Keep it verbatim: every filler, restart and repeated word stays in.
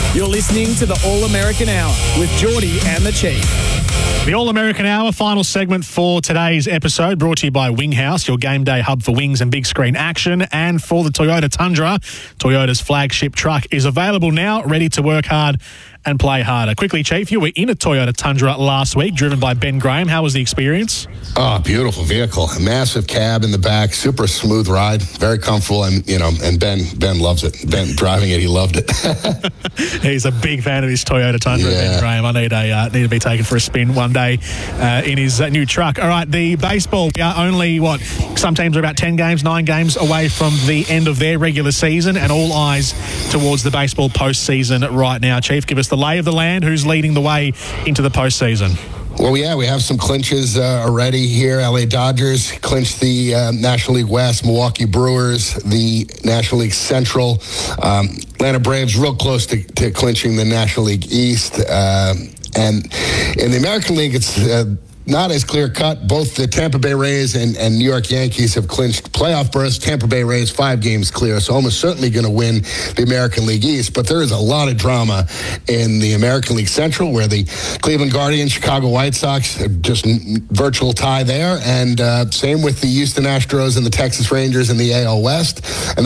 You're listening to the All-American Hour with Geordie and the Chief. The All-American Hour, final segment for today's episode, brought to you by Winghouse, your game day hub for wings and big screen action. And for the Toyota Tundra, Toyota's flagship truck is available now, ready to work hard and play harder. Quickly, Chief, you were in a Toyota Tundra last week, driven by Ben Graham. How was the experience? Oh, beautiful vehicle. A massive cab in the back, super smooth ride, very comfortable, and you know, and Ben Ben loves it. Ben driving it, he loved it. He's a big fan of his Toyota Tundra, yeah. Ben Graham. I need a uh, need to be taken for a spin one day uh, in his uh, new truck. All right, the baseball, we are only, what, some teams are about ten games, nine games away from the end of their regular season, and all eyes towards the baseball postseason right now. Chief, give us the lay of the land. Who's leading the way into the postseason? Well, yeah, we have some clinches uh, already here. L A Dodgers clinched the uh, National League West. Milwaukee Brewers, the National League Central. Um, Atlanta Braves real close to, to clinching the National League East. Uh, and in the American League, it's uh, not as clear-cut. Both the Tampa Bay Rays and, and New York Yankees have clinched playoff berths. Tampa Bay Rays five games clear, so almost certainly going to win the American League East. But there is a lot of drama in the American League Central, where the Cleveland Guardians, Chicago White Sox, just virtual tie there. And uh, same with the Houston Astros and the Texas Rangers in the A L West. And